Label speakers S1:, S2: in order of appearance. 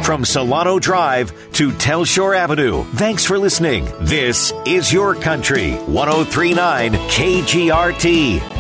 S1: From Solano Drive to Telshore Avenue. Thanks for listening. This is your country. 103.9 KGRT.